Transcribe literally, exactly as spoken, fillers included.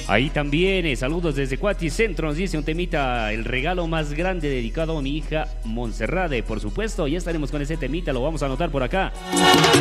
Ahí también, eh, saludos desde Cuaticentro, nos dice un temita, el regalo más grande dedicado a mi hija Montserrat, por supuesto, ya estaremos con ese temita, lo vamos a anotar por acá.